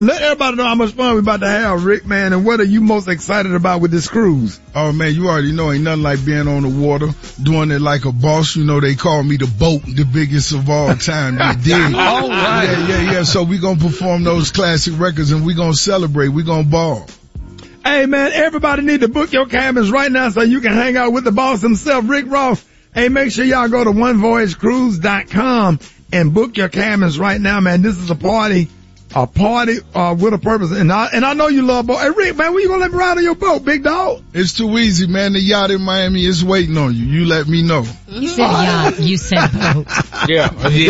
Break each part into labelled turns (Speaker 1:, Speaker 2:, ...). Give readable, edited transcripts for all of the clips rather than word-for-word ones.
Speaker 1: Let everybody know how much fun we're about to have, Rick, man, and what are you most excited about with this cruise?
Speaker 2: Oh, man, you already know ain't nothing like being on the water, doing it like a boss. You know, they call me the boat, the biggest of all time. You dig?
Speaker 3: All right.
Speaker 2: Yeah. So we gonna perform those classic records and we gonna celebrate. We gonna ball.
Speaker 1: Hey, man, everybody need to book your cabins right now so you can hang out with the boss himself, Rick Ross. Hey, make sure y'all go to onevoyagecruise.com and book your cabins right now, man. This is a party with a purpose. And I know you love boat. Hey, Rick, man, when you gonna let me ride on your boat, big dog?
Speaker 2: It's too easy, man. The yacht in Miami is waiting on you. You let me know.
Speaker 4: You said yacht. You said boat.
Speaker 3: Yeah.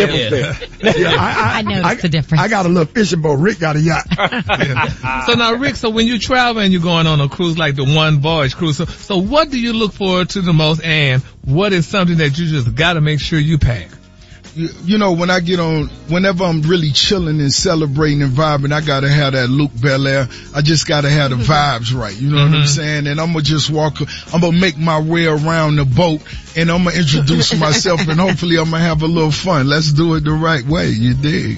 Speaker 4: I noticed the difference.
Speaker 1: I got a little fishing boat. Rick got a yacht.
Speaker 3: So now, Rick, so when you travel and you're going on a cruise like the One Voyage cruise, so what do you look forward to the most, and what is something that you just got to make sure you pack?
Speaker 2: You know, when I get on, whenever I'm really chilling and celebrating and vibing, I gotta have that Luke Belair. I just gotta have the vibes right. You know what I'm saying? And I'm gonna just I'm gonna make my way around the boat and I'm gonna introduce myself and hopefully I'm gonna have a little fun. Let's do it the right way. You dig?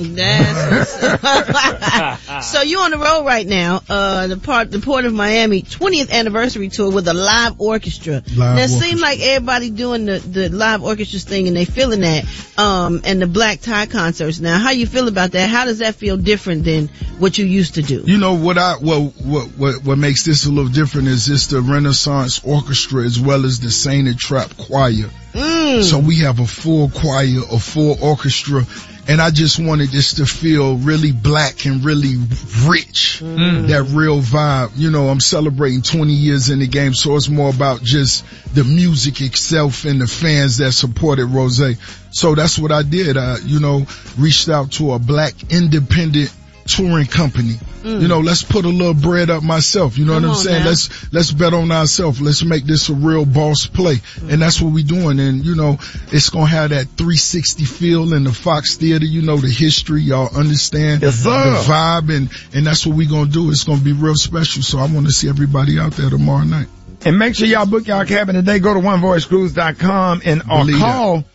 Speaker 5: So you on the road right now, the Port of Miami 20th anniversary tour with a live orchestra. It seems like everybody doing the live orchestra thing and they feeling that. And the black tie concerts. Now, how you feel about that? How does that feel different than what you used to do?
Speaker 2: You know, what makes this a little different is it's the Renaissance Orchestra as well as the Sainted Trap Choir. So we have a full choir, a full orchestra, and I just wanted this to feel really black and really rich. That real vibe. You know, I'm celebrating 20 years in the game, so it's more about just the music itself and the fans that supported Rose. So that's what I did. I, reached out to a black independent touring company. You know, let's put a little bread up myself. You know what I'm saying?
Speaker 5: Now.
Speaker 2: Let's bet on ourselves. Let's make this a real boss play. And that's what we're doing. And, it's going to have that 360 feel in the Fox Theater. You know, the history. Y'all understand the vibe. And that's what we're going to do. It's going to be real special. So I want to see everybody out there tomorrow night.
Speaker 1: And make sure y'all book y'all cabin today. Go to onevoyagecruise.com and call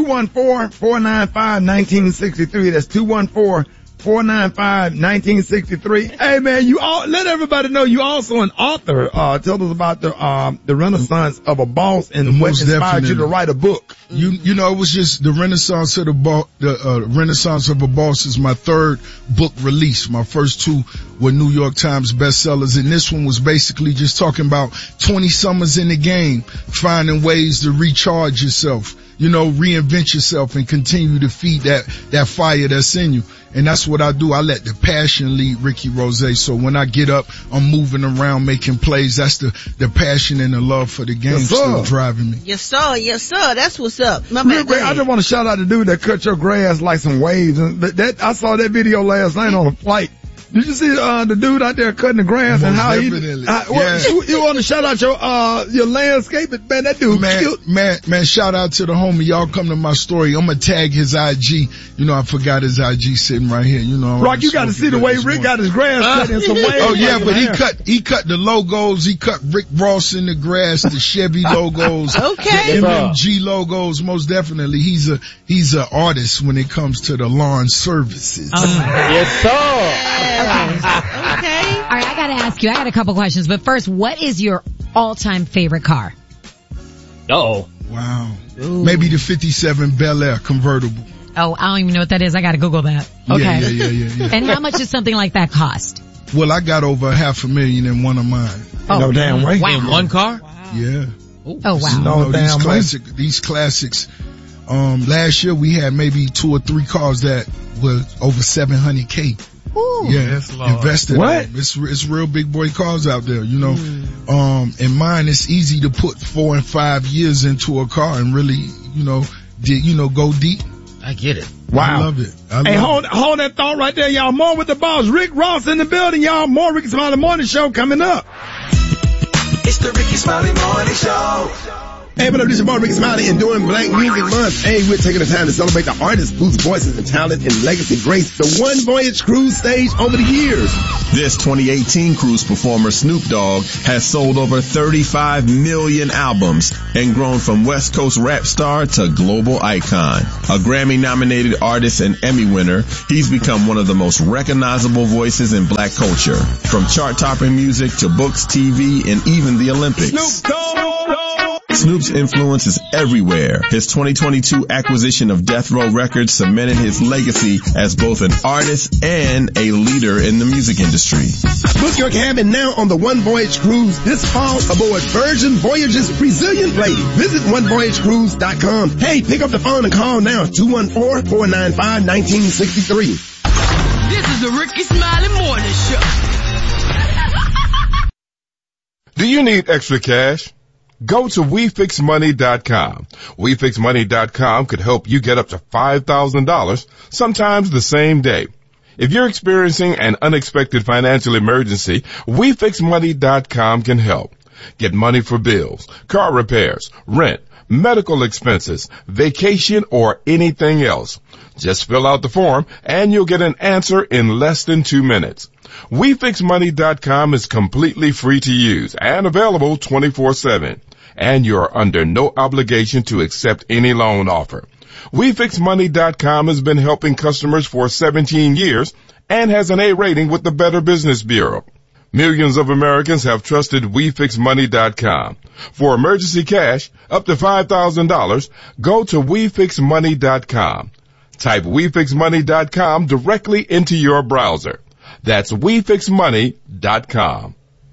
Speaker 1: 214-495-1963. That's 214-495-1963. Hey man, let everybody know you also an author. Tell us about the Renaissance of a Boss and what inspired you to write a book.
Speaker 2: You know, it was just the Renaissance of the Renaissance of a Boss is my third book release. My first two were New York Times bestsellers, and this one was basically just talking about 20 summers in the game, finding ways to recharge yourself, reinvent yourself and continue to feed that fire that's in you. And that's what I do. I let the passion lead Ricky Rose. So when I get up, I'm moving around, making plays. That's the passion and the love for the game still driving me.
Speaker 5: Yes, sir. Yes, sir. That's what's up.
Speaker 1: I just want to shout out the dude that cut your grass like some waves. I saw that video last night on a flight. Did you see the dude out there cutting the grass and how you want to shout out your landscape? Man, that dude cute.
Speaker 2: Man, shout out to the homie. Y'all come to my story. I'm gonna tag his IG. I forgot his IG sitting right here.
Speaker 1: Rock, you got to see the way Rick got his grass cut in some waves.
Speaker 2: Oh yeah, but he cut the logos. He cut Rick Ross in the grass, the Chevy logos, the MMG logos. Most definitely, he's a artist when it comes to the lawn services.
Speaker 3: Yes, sir.
Speaker 4: Okay. All right, I gotta ask you. I got a couple questions, but first, what is your all-time favorite car?
Speaker 3: Wow.
Speaker 4: Ooh.
Speaker 2: Maybe the 57 Bel Air convertible.
Speaker 4: Oh, I don't even know what that is. I gotta Google that. Okay.
Speaker 2: Yeah.
Speaker 4: And how much does something like that cost?
Speaker 2: Well, I got over $500,000 in one of mine.
Speaker 1: Oh, no damn way.
Speaker 4: Wow.
Speaker 3: In one car?
Speaker 2: Yeah.
Speaker 4: Oh, wow.
Speaker 2: These classics. Last year we had maybe 2 or 3 cars that were over $700K.
Speaker 4: Ooh.
Speaker 2: Yeah, invested.
Speaker 1: What?
Speaker 2: It's real big boy cars out there, In mine, it's easy to put 4 and 5 years into a car and really, go deep.
Speaker 3: I get it.
Speaker 1: Wow.
Speaker 2: I love it.
Speaker 1: Hold that thought right there, y'all. More with the boss. Rick Ross in the building, y'all. More Ricky Smiley Morning Show coming up.
Speaker 6: It's the Ricky Smiley Morning Show. Hey, what up, this is Rick Smiley and during Black Music Month, hey, we're taking the time to celebrate the artists whose voices and talent and legacy grace the One Voyage Cruise stage over the years.
Speaker 7: This 2018 cruise performer, Snoop Dogg, has sold over 35 million albums and grown from West Coast rap star to global icon. A Grammy-nominated artist and Emmy winner, he's become one of the most recognizable voices in black culture. From chart-topping music to books, TV, and even the Olympics.
Speaker 6: Snoop Dogg!
Speaker 7: Snoop's influence is everywhere. His 2022 acquisition of Death Row Records cemented his legacy as both an artist and a leader in the music industry.
Speaker 6: Book your cabin now on the One Voyage Cruise this fall aboard Virgin Voyages Brazilian Lady. Visit OneVoyageCruise.com. Hey, pick up the phone and call now, 214-495-1963.
Speaker 8: This is the Ricky Smiley Morning Show.
Speaker 9: Do you need extra cash? Go to WeFixMoney.com. WeFixMoney.com could help you get up to $5,000, sometimes the same day. If you're experiencing an unexpected financial emergency, WeFixMoney.com can help. Get money for bills, car repairs, rent, medical expenses, vacation, or anything else. Just fill out the form and you'll get an answer in less than 2 minutes. WeFixMoney.com is completely free to use and available 24/7. And you're under no obligation to accept any loan offer. WeFixMoney.com has been helping customers for 17 years and has an A rating with the Better Business Bureau. Millions of Americans have trusted WeFixMoney.com. For emergency cash, up to $5,000, go to WeFixMoney.com. Type WeFixMoney.com directly into your browser. That's WeFixMoney.com.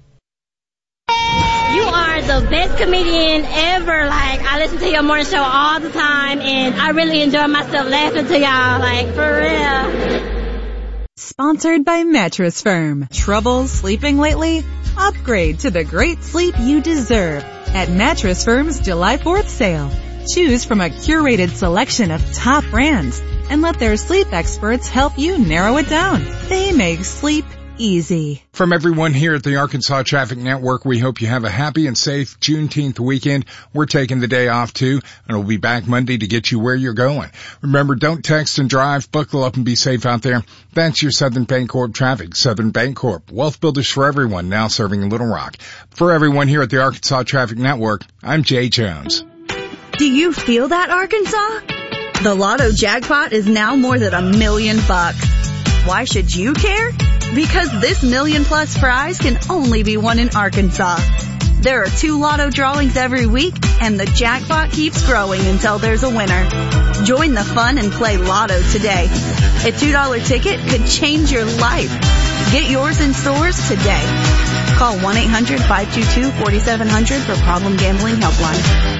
Speaker 10: You are the best comedian ever. Like, I listen to your morning show all the time, and I really enjoy myself laughing to y'all, like, for real.
Speaker 11: Sponsored by Mattress Firm. Trouble sleeping lately? Upgrade to the great sleep you deserve at Mattress Firm's July 4th sale. Choose from a curated selection of top brands and let their sleep experts help you narrow it down. They make sleep easy.
Speaker 12: From everyone here at the Arkansas Traffic Network, we hope you have a happy and safe Juneteenth weekend. We're taking the day off too, and we'll be back Monday to get you where you're going. Remember, don't text and drive. Buckle up and be safe out there. That's your Southern Bancorp traffic. Southern Bancorp, wealth builders for everyone, now serving Little Rock. For everyone here at the Arkansas Traffic Network, I'm Jay Jones.
Speaker 13: Do you feel that, Arkansas? The Lotto jackpot is now more than $1 million. Why should you care? Because this $1 million+ prize can only be won in Arkansas. There are 2 Lotto drawings every week, and the jackpot keeps growing until there's a winner. Join the fun and play Lotto today. A $2 ticket could change your life. Get yours in stores today. Call 1-800-522-4700 for Problem Gambling Helpline.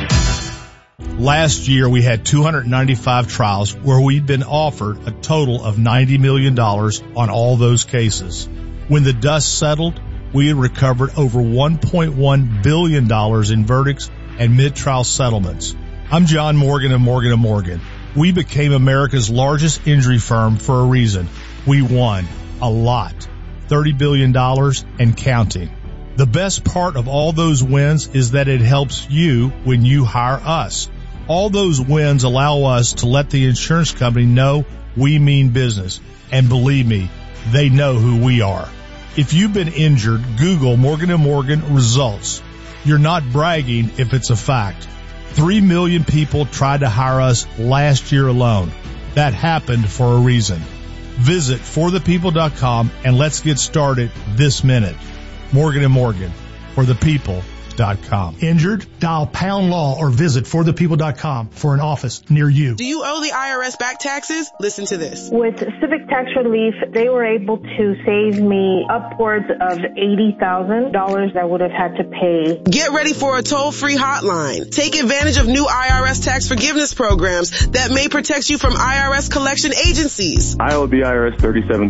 Speaker 14: Last year, we had 295 trials where we'd been offered a total of $90 million on all those cases. When the dust settled, we had recovered over $1.1 billion in verdicts and mid-trial settlements. I'm John Morgan of Morgan & Morgan. We became America's largest injury firm for a reason. We won a lot, $30 billion and counting. The best part of all those wins is that it helps you when you hire us. All those wins allow us to let the insurance company know we mean business. And believe me, they know who we are. If you've been injured, Google Morgan & Morgan results. You're not bragging if it's a fact. 3 million people tried to hire us last year alone. That happened for a reason. Visit forthepeople.com and let's get started this minute. Morgan & Morgan, forthepeople.com.
Speaker 15: Injured? Dial pound law or visit forthepeople.com for an office near you.
Speaker 16: Do you owe the IRS back taxes? Listen to this.
Speaker 17: With Civic Tax Relief, they were able to save me upwards of $80,000 I would have had to pay.
Speaker 16: Get ready for a toll-free hotline. Take advantage of new IRS tax forgiveness programs that may protect you from IRS collection agencies.
Speaker 18: I owe the IRS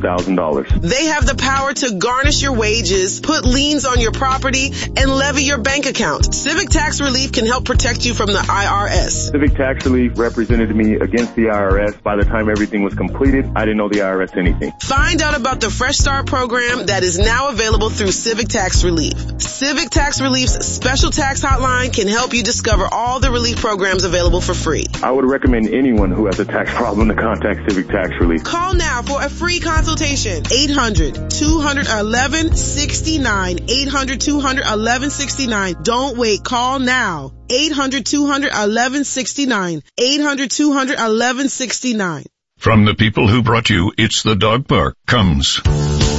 Speaker 18: $37,000.
Speaker 16: They have the power to garnish your wages, put liens on your property, and levy your bank bank account. Civic Tax Relief can help protect you from the IRS.
Speaker 18: Civic Tax Relief represented me against the IRS. By the time everything was completed, I didn't know the IRS anything.
Speaker 16: Find out about the Fresh Start program that is now available through Civic Tax Relief. Civic Tax Relief's special tax hotline can help you discover all the relief programs available for free.
Speaker 18: I would recommend anyone who has a tax problem to contact Civic Tax Relief.
Speaker 16: Call now for a free consultation. 800-211-69. 800-211-69. Don't wait. Call now. 800-211-69. 800-211-69.
Speaker 19: From the people who brought you It's the Dog Park comes